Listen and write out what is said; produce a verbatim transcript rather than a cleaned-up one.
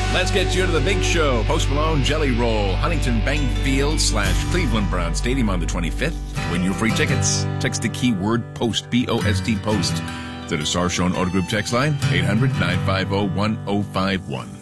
Let's get you to the big show. Post Malone, Jelly Roll, Huntington Bank Field slash Cleveland Brown Stadium on the twenty-fifth. To win your free tickets, text the keyword POST, B O S T, POST, to the Sarshone Auto Group text line, eight hundred, nine five zero, one zero five one.